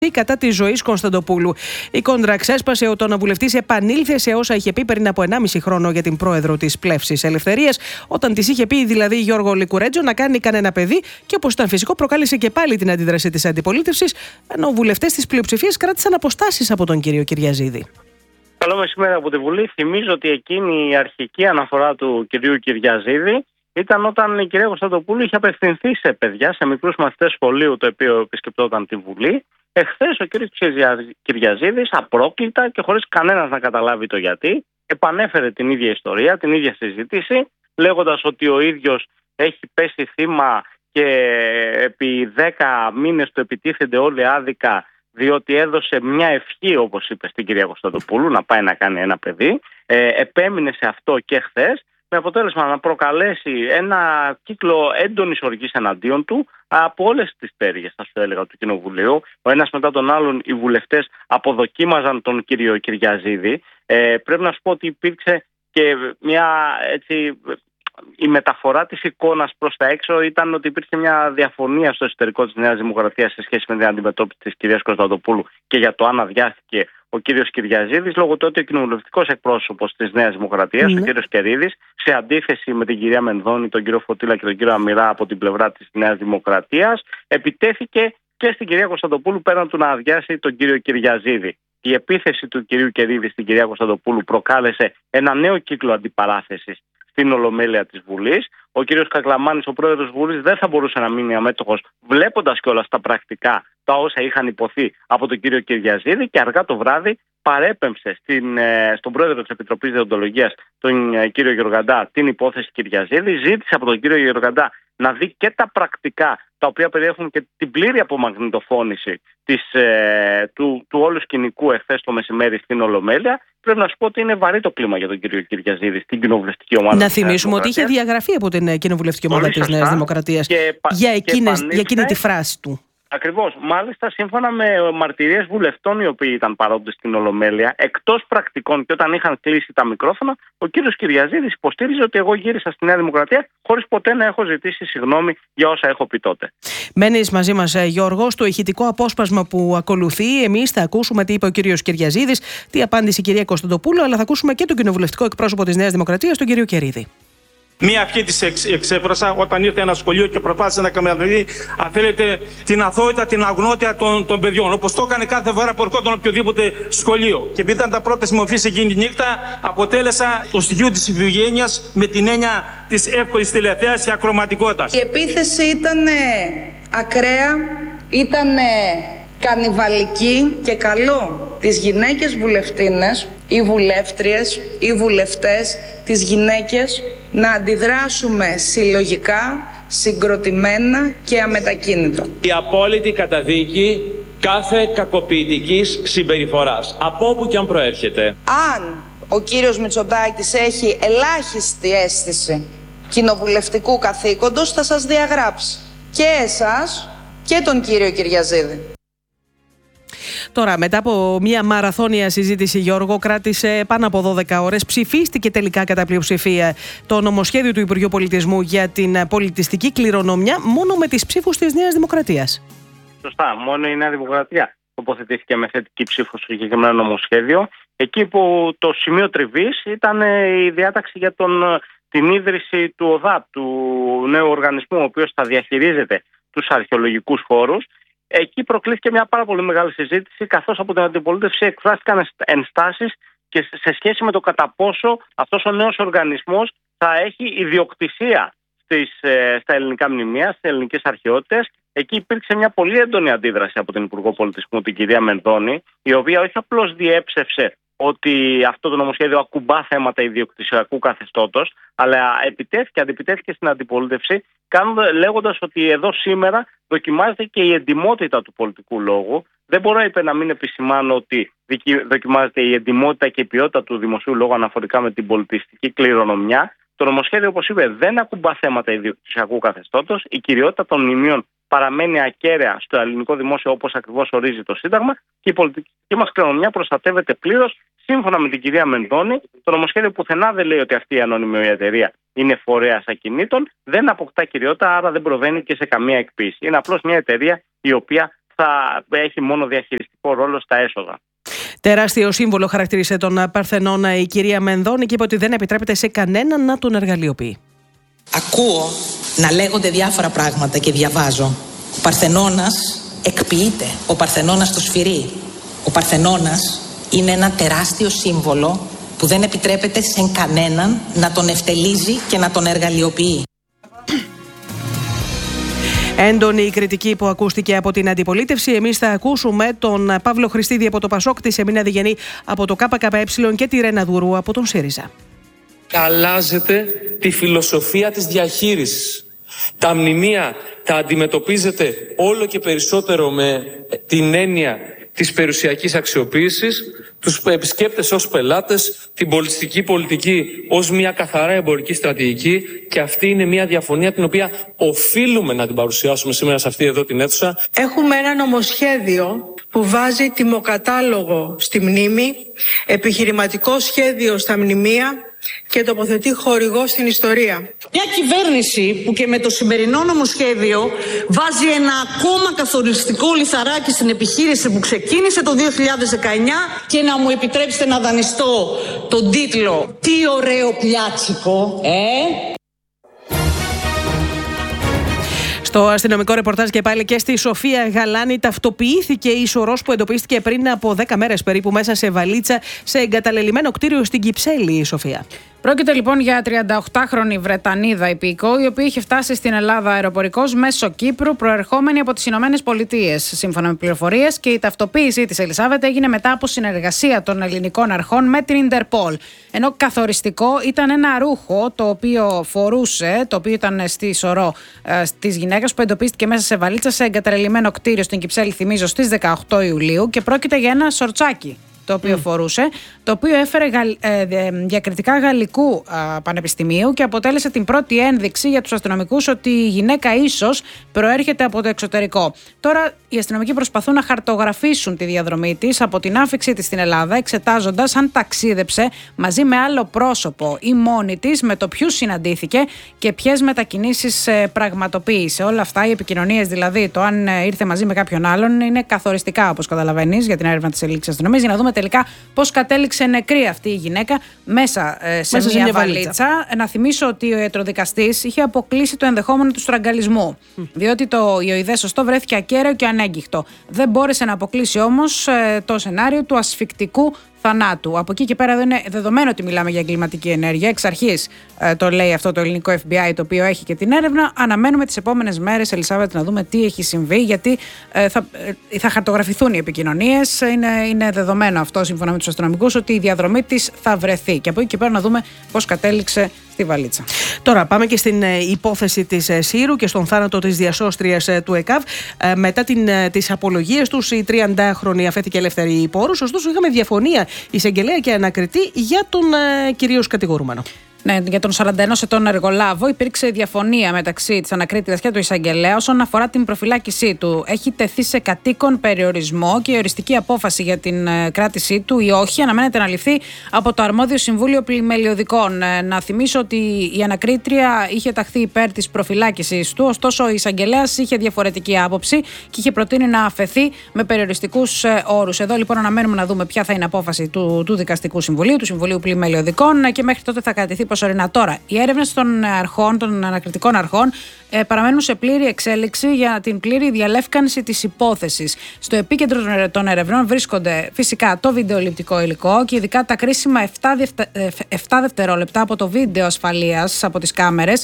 κατά της Ζωής Κωνσταντοπούλου. Η κόντρα ξέσπασε όταν ο βουλευτής επανήλθε σε όσα είχε πει πριν από 1,5 χρόνο για την πρόεδρο της Πλεύσης Ελευθερίας, όταν της είχε πει δηλαδή Γιώργο Λικουρέτζο να κάνει κανένα παιδί, και όπως ήταν φυσικό, προκάλεσε και πάλι την αντίδραση της αντιπολίτευσης, ενώ βουλευτές της πλειοψηφίας κράτησαν αποστάσεις από τον κύριο Κυριαζίδη. Καλό μεσημέρι από τη Βουλή. Θυμίζω ότι εκείνη η αρχική αναφορά του κυρίου Κυριαζίδη ήταν όταν η κυρία Κωνσταντοπούλου είχε απευθυνθεί σε παιδιά, σε μικρούς μαθητές σχολείου, το οποίο επισκεπτόταν τη Βουλή. Εχθές ο κύριος Κυριαζίδης, απρόκλητα και χωρίς κανένας να καταλάβει το γιατί, επανέφερε την ίδια ιστορία, την ίδια συζήτηση, λέγοντας ότι ο ίδιος έχει πέσει θύμα και επί 10 μήνες του επιτίθενται όλοι άδικα, διότι έδωσε μια ευχή, όπως είπε, στην κυρία Κωνσταντοπούλου να πάει να κάνει ένα παιδί. Επέμεινε σε αυτό και χθες, με αποτέλεσμα να προκαλέσει ένα κύκλο έντονης οργής εναντίον του από όλες τις πτέρυγες, θα σου έλεγα, του Κοινοβουλίου. Ο ένας μετά τον άλλον οι βουλευτές αποδοκίμαζαν τον κύριο Κυριαζίδη. Πρέπει να σου πω ότι υπήρξε και μια η μεταφορά της εικόνας προς τα έξω ήταν ότι υπήρχε μια διαφωνία στο εσωτερικό της Νέας Δημοκρατίας σε σχέση με την αντιμετώπιση της κυρίας Κωνσταντοπούλου και για το αν αδειάστηκε ο κύριος Κυριαζίδης, λόγω του ότι ο κοινοβουλευτικός εκπρόσωπος της Νέας Δημοκρατίας, ο κύριος Κερίδης, σε αντίθεση με την κυρία Μενδώνη, τον κύριο Φωτήλα και τον κύριο Αμυρά από την πλευρά της Νέας Δημοκρατίας, επιτέθηκε και στην κυρία Κωνσταντοπούλου πέραν του να αδειάσει τον κύριο Κυριαζίδη. Η επίθεση του κυρίου Κερίδη στην κυρία Κωνσταντοπούλου προκάλεσε ένα νέο κύκλο αντιπαράθεσης στην Ολομέλεια της Βουλής. Ο κύριος Κακλαμάνης, ο πρόεδρος της Βουλής, δεν θα μπορούσε να μείνει αμέτωχος, βλέποντας κιόλας τα πρακτικά τα όσα είχαν υποθεί από τον κύριο Κυριαζίδη, και αργά το βράδυ παρέπεμψε στον πρόεδρο της Επιτροπής Δεοντολογίας, τον κύριο Γεωργαντά, την υπόθεση Κυριαζίδη. Ζήτησε από τον κύριο Γεωργαντά να δει και τα πρακτικά, τα οποία περιέχουν και την πλήρη απομαγνητοφώνηση του όλου σκηνικού εχθές το μεσημέρι στην Ολομέλεια. Πρέπει να σου πω ότι είναι βαρύ το κλίμα για τον κύριο Κυριαζίδη στην κοινοβουλευτική ομάδα. Να θυμίσουμε ότι είχε διαγραφεί από την κοινοβουλευτική ομάδα της Νέας Δημοκρατίας για εκείνη τη φράση του. Ακριβώς. Μάλιστα, σύμφωνα με μαρτυρίες βουλευτών οι οποίοι ήταν παρόντες στην Ολομέλεια, εκτός πρακτικών και όταν είχαν κλείσει τα μικρόφωνα, ο κύριος Κυριαζίδης υποστήριζε ότι εγώ γύρισα στη Νέα Δημοκρατία χωρίς ποτέ να έχω ζητήσει συγγνώμη για όσα έχω πει τότε. Μένεις μαζί μας, Γιώργο, στο ηχητικό απόσπασμα που ακολουθεί. Εμείς θα ακούσουμε τι είπε ο κύριος Κυριαζίδης, τι απάντησε η κυρία Κωνσταντοπούλου, αλλά θα ακούσουμε και τον κοινοβουλευτικό εκπρόσωπο της Νέας Δημοκρατίας, τον κύριο Κερίδη. Μία ευχή της εξέφρασα όταν ήρθε ένα σχολείο και προσπάθησε να καμεραδεί, αν θέλετε, την αθωότητα, την αγνότητα των παιδιών. Όπως το έκανε κάθε φορά που ερχόταν οποιοδήποτε σχολείο. Και επειδή ήταν τα πρώτα συμμορφής εκείνη τη νύχτα, αποτέλεσα το στοιχείο της ευγένειας με την έννοια της εύκολης τηλεθέασης και ακροματικότητας. Η επίθεση ήταν ακραία, ήταν κανιβαλική, και καλό τις γυναίκες βουλευτίνες, οι βουλεύτριες, οι βουλευτές, τις γυναίκες να αντιδράσουμε συλλογικά, συγκροτημένα και αμετακίνητο. Η απόλυτη καταδίκη κάθε κακοποιητικής συμπεριφοράς, από όπου και αν προέρχεται. Αν ο κύριος Μητσοτάκης έχει ελάχιστη αίσθηση κοινοβουλευτικού καθήκοντος, θα σας διαγράψει και εσάς και τον κύριο Κυριαζίδη. Τώρα, μετά από μια μαραθώνια συζήτηση, Γιώργο, κράτησε πάνω από 12 ώρες, ψηφίστηκε τελικά κατά πλειοψηφία το νομοσχέδιο του Υπουργείου Πολιτισμού για την πολιτιστική κληρονομιά, μόνο με τις ψήφους της Νέας Δημοκρατίας. Σωστά, μόνο η Νέα Δημοκρατία τοποθετήθηκε με θετική ψήφο στο συγκεκριμένο νομοσχέδιο. Εκεί που το σημείο τριβής ήταν η διάταξη για την ίδρυση του ΟΔΑΠ, του νέου οργανισμού, ο οποίος θα διαχειρίζεται τους αρχαιολογικούς χώρους. Εκεί προκλήθηκε μια πάρα πολύ μεγάλη συζήτηση, καθώς από την αντιπολίτευση εκφράστηκαν ενστάσεις και σε σχέση με το κατά πόσο αυτός ο νέος οργανισμός θα έχει ιδιοκτησία στα ελληνικά μνημεία, στις ελληνικές αρχαιότητες. Εκεί υπήρξε μια πολύ έντονη αντίδραση από την Υπουργό Πολιτισμού, την κυρία Μενδώνη, η οποία όχι απλώς διέψευσε ότι αυτό το νομοσχέδιο ακουμπά θέματα ιδιοκτησιακού καθεστώτος, αλλά αντιπιτέθηκε στην αντιπολίτευση, λέγοντας ότι εδώ σήμερα δοκιμάζεται και η εντιμότητα του πολιτικού λόγου. Δεν μπορώ, είπε, να μην επισημάνω ότι δοκιμάζεται η εντιμότητα και η ποιότητα του δημοσίου λόγου αναφορικά με την πολιτιστική κληρονομιά. Το νομοσχέδιο, όπως είπε, δεν ακουμπά θέματα ιδιοκτησιακού καθεστώτος. Η κυριότητα των μνημείων παραμένει ακέραια στο ελληνικό δημόσιο, όπως ακριβώς ορίζει το Σύνταγμα, και η πολιτική μας κληρονομιά προστατεύεται πλήρως. Σύμφωνα με την κυρία Μενδώνη, το νομοσχέδιο πουθενά δεν λέει ότι αυτή η ανώνυμη εταιρεία είναι φορέας ακινήτων, δεν αποκτά κυριότητα, άρα δεν προβαίνει και σε καμία εκποίηση. Είναι απλώς μια εταιρεία η οποία θα έχει μόνο διαχειριστικό ρόλο στα έσοδα. Τεράστιο σύμβολο χαρακτήρισε τον Παρθενώνα η κυρία Μενδώνη και είπε ότι δεν επιτρέπεται σε κανέναν να τον εργαλειοποιεί. Ακούω να λέγονται διάφορα πράγματα και διαβάζω. Ο Παρθενώνας εκποιείται, ο Παρθενώνας το σφυρί. Ο Παρθενώνας είναι ένα τεράστιο σύμβολο που δεν επιτρέπεται σε κανέναν να τον ευτελίζει και να τον εργαλειοποιεί. Έντονη η κριτική που ακούστηκε από την αντιπολίτευση. Εμείς θα ακούσουμε τον Παύλο Χριστίδη από το Πασόκ, τη Εμίνα Διγενή από το ΚΚΕ και τη Ρένα Δουρού από τον ΣΥΡΙΖΑ. Αλλάζετε τη φιλοσοφία της διαχείρισης. Τα μνημεία τα αντιμετωπίζετε όλο και περισσότερο με την έννοια της περιουσιακής αξιοποίησης, τους επισκέπτες ως πελάτες, την πολιτιστική πολιτική ως μια καθαρά εμπορική στρατηγική, και αυτή είναι μια διαφωνία την οποία οφείλουμε να την παρουσιάσουμε σήμερα σε αυτή εδώ την αίθουσα. Έχουμε ένα νομοσχέδιο που βάζει τιμοκατάλογο στη μνήμη, επιχειρηματικό σχέδιο στα μνημεία και τοποθετεί χορηγό στην ιστορία. Μια κυβέρνηση που και με το σημερινό νομοσχέδιο βάζει ένα ακόμα καθοριστικό λιθαράκι στην επιχείρηση που ξεκίνησε το 2019, και να μου επιτρέψετε να δανειστώ τον τίτλο «Τι ωραίο πλιάτσικο, Στο αστυνομικό ρεπορτάζ και πάλι και στη Σοφία Γαλάνη ταυτοποιήθηκε η σωρός που εντοπίστηκε πριν από 10 μέρες περίπου μέσα σε βαλίτσα σε εγκαταλελειμμένο κτίριο στην Κυψέλη, η Σοφία. Πρόκειται λοιπόν για 38χρονη Βρετανίδα υπήκο, η οποία είχε φτάσει στην Ελλάδα αεροπορικώς μέσω Κύπρου, προερχόμενη από τις Ηνωμένες Πολιτείες, σύμφωνα με πληροφορίες, και η ταυτοποίησή της, Ελισάβετ, έγινε μετά από συνεργασία των ελληνικών αρχών με την Ιντερπολ. Ενώ καθοριστικό ήταν ένα ρούχο το οποίο φορούσε, το οποίο ήταν στη σωρό της γυναίκας που εντοπίστηκε μέσα σε βαλίτσα σε εγκαταλελειμμένο κτίριο στην Κυψέλη, θυμίζω, στις 18 Ιουλίου, και πρόκειται για ένα σορτσάκι το οποίο φορούσε, το οποίο έφερε διακριτικά γαλλικού πανεπιστημίου και αποτέλεσε την πρώτη ένδειξη για τους αστυνομικούς ότι η γυναίκα ίσως προέρχεται από το εξωτερικό. Τώρα οι αστυνομικοί προσπαθούν να χαρτογραφήσουν τη διαδρομή της από την άφιξή της στην Ελλάδα, εξετάζοντας αν ταξίδεψε μαζί με άλλο πρόσωπο ή μόνη της, με το ποιους συναντήθηκε και ποιες μετακινήσεις πραγματοποίησε. Όλα αυτά, οι επικοινωνίες δηλαδή, το αν ήρθε μαζί με κάποιον άλλον, είναι καθοριστικά, όπως καταλαβαίνεις, για την έρευνα της ελληνικής αστυνομίας, για να δούμε τελικά πώς κατέληξε νεκρή αυτή η γυναίκα μέσα σε μια βαλίτσα. Να θυμίσω ότι ο ιατροδικαστής είχε αποκλείσει το ενδεχόμενο του στραγγαλισμού, διότι το ιοειδές σωστό βρέθηκε ακέραιο και ανέγκυχτο. Δεν μπόρεσε να αποκλείσει όμως το σενάριο του ασφυκτικού θανάτου. Από εκεί και πέρα δεν είναι δεδομένο ότι μιλάμε για εγκληματική ενέργεια. Εξ αρχής το λέει αυτό το ελληνικό FBI, το οποίο έχει και την έρευνα. Αναμένουμε τις επόμενες μέρες, Ελισάβετ, να δούμε τι έχει συμβεί, γιατί θα χαρτογραφηθούν οι επικοινωνίες. Είναι δεδομένο αυτό, σύμφωνα με τους αστυνομικούς, ότι η διαδρομή της θα βρεθεί. Και από εκεί και πέρα να δούμε πώς κατέληξε στη βαλίτσα. Τώρα πάμε και στην υπόθεση της Σύρου και στον θάνατο της διασώστριας του ΕΚΑΒ. Μετά τις απολογίες τους, η 30χρονη αφέθηκε ελεύθερη υπό όρους. Ωστόσο, είχαμε διαφωνία εισαγγελέα και ανακριτή για τον κυρίως κατηγορούμενο. Ναι, για τον 41 ετών εργολάβο υπήρξε διαφωνία μεταξύ της ανακρίτριας και του εισαγγελέα όσον αφορά την προφυλάκησή του. Έχει τεθεί σε κατοίκον περιορισμό και η οριστική απόφαση για την κράτησή του ή όχι αναμένεται να ληφθεί από το αρμόδιο Συμβούλιο Πλημελιωδικών. Να θυμίσω ότι η ανακρίτρια είχε ταχθεί υπέρ της προφυλάκησης του, ωστόσο ο εισαγγελέας είχε διαφορετική άποψη και είχε προτείνει να αφαιθεί με περιοριστικούς όρους. Εδώ λοιπόν αναμένουμε να δούμε ποια θα είναι η απόφαση του Δικαστικού Συμβουλίου, του Συμβουλίου Πλημελιωδικών, και μέχρι τότε θα κρατηθεί προσωρινά. Τώρα, οι έρευνες των ανακριτικών αρχών παραμένουν σε πλήρη εξέλιξη για την πλήρη διαλεύκανση της υπόθεσης. Στο επίκεντρο των ερευνών βρίσκονται φυσικά το βιντεοληπτικό υλικό και ειδικά τα κρίσιμα 7 δευτερόλεπτα από το βίντεο ασφαλείας από τις κάμερες,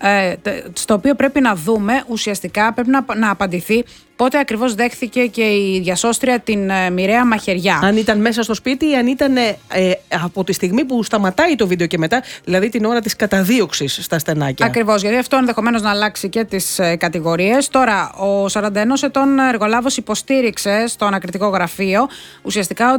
στο οποίο πρέπει να δούμε ουσιαστικά, πρέπει να απαντηθεί πότε ακριβώς δέχθηκε και η διασώστρια την μοιραία μαχαιριά. Αν ήταν μέσα στο σπίτι ή αν ήταν από τη στιγμή που σταματάει το βίντεο και μετά, δηλαδή την ώρα της καταδίωξης στα στενάκια. Ακριβώς, γιατί αυτό ενδεχομένως να αλλάξει και τις κατηγορίες. Τώρα, ο 41 ετών εργολάβος υποστήριξε στο ανακριτικό γραφείο ουσιαστικά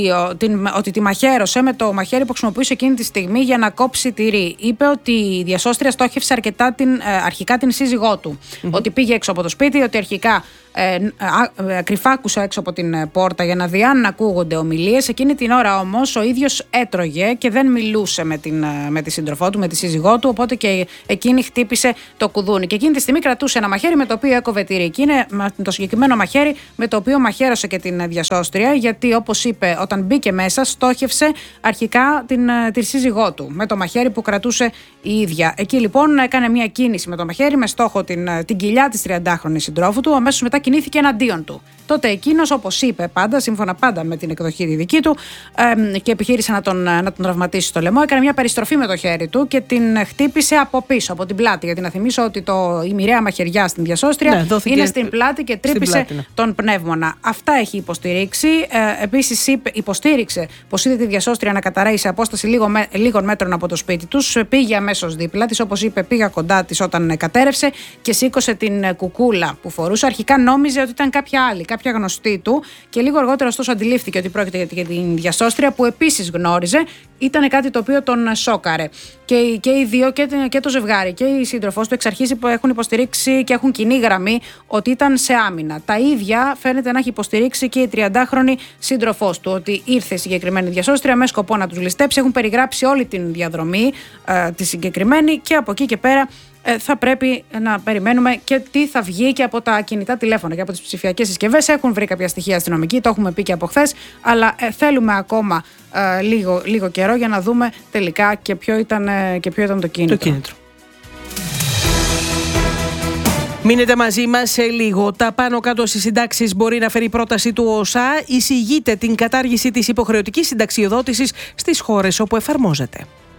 ότι τη μαχαίρωσε με το μαχαίρι που χρησιμοποιούσε εκείνη τη στιγμή για να κόψει τυρί. Είπε ότι η διασώστρια στόχευσε αρχικά την σύζυγό του. Ότι πήγε έξω από το σπίτι, ότι αρχικά κρυφάκουσα έξω από την πόρτα για να δει αν ακούγονται ομιλίες. Εκείνη την ώρα όμως ο ίδιος έτρωγε και δεν μιλούσε με τη σύντροφό του, με τη σύζυγό του, οπότε και εκείνη χτύπησε το κουδούνι. Και εκείνη τη στιγμή κρατούσε ένα μαχαίρι με το οποίο έκοβε τη ρίκη. Είναι το συγκεκριμένο μαχαίρι με το οποίο μαχαίρωσε και την διασώστρια, γιατί όπως είπε, όταν μπήκε μέσα, στόχευσε αρχικά τη σύζυγό του με το μαχαίρι που κρατούσε η ίδια. Εκεί λοιπόν έκανε μια κίνηση με το μαχαίρι με στόχο την κοιλιά της 30χρονης συντρόφου του, αμέσως μετά κινήθηκε εναντίον του. Τότε εκείνος, όπως είπε πάντα, σύμφωνα πάντα με την εκδοχή τη δική του, και επιχείρησε να τον τραυματίσει στο λαιμό, έκανε μια περιστροφή με το χέρι του και την χτύπησε από πίσω, από την πλάτη. Γιατί να θυμίσω ότι η μοιραία μαχαιριά στην διασώστρια είναι στην πλάτη και τρύπησε τον πνεύμονα. Αυτά έχει υποστηρίξει. Επίσης υποστήριξε πως είδε τη διασώστρια να καταραίει σε απόσταση λίγων μέτρων από το σπίτι τους. Πήγε αμέσως δίπλα της, όπως είπε, πήγα κοντά της όταν κατέρευσε και σήκωσε την κουκούλα που φορούσε. Αρχικά νόμιζε ότι ήταν κάποια άλλη, κάποια γνωστή του, και λίγο αργότερα ωστόσο αντιλήφθηκε ότι πρόκειται για την διασώστρια που επίσης γνώριζε. Ήταν κάτι το οποίο τον σόκαρε. Και οι δύο, και το ζευγάρι και η σύντροφός του εξ αρχής έχουν υποστηρίξει και έχουν κοινή γραμμή ότι ήταν σε άμυνα. Τα ίδια φαίνεται να έχει υποστηρίξει και η 30χρονη σύντροφός του, ότι ήρθε η συγκεκριμένη διασώστρια με σκοπό να τους ληστέψει. Έχουν περιγράψει όλη την διαδρομή τη συγκεκριμένη και από εκεί και πέρα θα πρέπει να περιμένουμε και τι θα βγει και από τα κινητά τηλέφωνα και από τις ψηφιακές συσκευές. Έχουν βρει κάποια στοιχεία αστυνομικοί, το έχουμε πει και από χθες, αλλά θέλουμε ακόμα λίγο καιρό για να δούμε τελικά και ποιο ήταν το κίνητρο. Μείνετε μαζί μας σε λίγο. Τα πάνω κάτω στις συντάξεις μπορεί να φέρει πρόταση του ΟΣΑ. Εισηγείται την κατάργηση της υποχρεωτικής συνταξιοδότησης στις χώρες όπου εφαρμόζεται.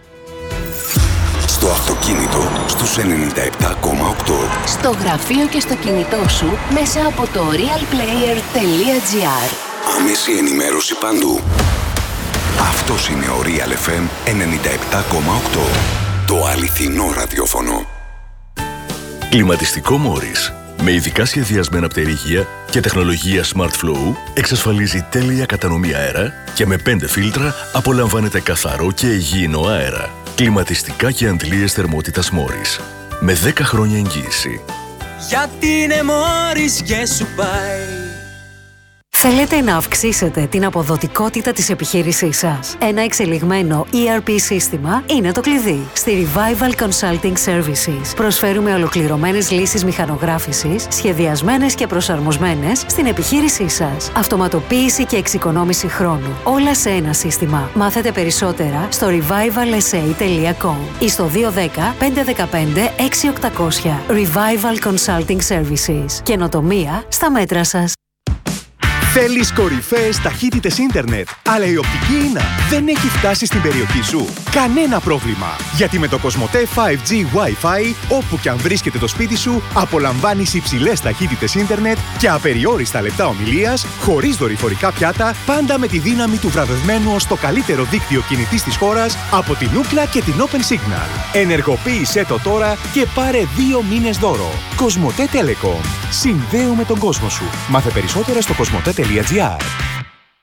Στο αυτοκίνητο στους 97,8. Στο γραφείο και στο κινητό σου μέσα από το realplayer.gr. Άμεση ενημέρωση παντού. Αυτός είναι ο Real FM 97,8. Το αληθινό ραδιόφωνο. Κλιματιστικό Μόρις. Με ειδικά σχεδιασμένα πτερίγια και τεχνολογία Smart Flow εξασφαλίζει τέλεια κατανομή αέρα και με 5 φίλτρα απολαμβάνετε καθαρό και υγιεινό αέρα. Κλιματιστικά και αντλίες θερμότητας Μόρις. Με 10 χρόνια εγγύηση. Γιατί είναι Μόρις και σου πάει. Θέλετε να αυξήσετε την αποδοτικότητα της επιχείρησής σας? Ένα εξελιγμένο ERP σύστημα είναι το κλειδί. Στη Revival Consulting Services προσφέρουμε ολοκληρωμένες λύσεις μηχανογράφησης, σχεδιασμένες και προσαρμοσμένες στην επιχείρησή σας. Αυτοματοποίηση και εξοικονόμηση χρόνου. Όλα σε ένα σύστημα. Μάθετε περισσότερα στο revivalsa.com ή στο 210 515 6800. Revival Consulting Services. Καινοτομία στα μέτρα σας. Θέλεις κορυφαίες ταχύτητες ίντερνετ, αλλά η οπτική ίνα δεν έχει φτάσει στην περιοχή σου? Κανένα πρόβλημα! Γιατί με το COSMOTE 5G Wi-Fi, όπου και αν βρίσκεται το σπίτι σου, απολαμβάνεις υψηλές ταχύτητες ίντερνετ και απεριόριστα λεπτά ομιλίας, χωρίς δορυφορικά πιάτα, πάντα με τη δύναμη του βραβευμένου ως το καλύτερο δίκτυο κινητής της χώρας από την Ookla και την Open Signal. Ενεργοποίησέ το τώρα και πάρε 2 μήνες δώρο. COSMOTE Telecom. Συνδέουμε τον κόσμο σου. Μάθε περισσότερα στο cosmote.gr.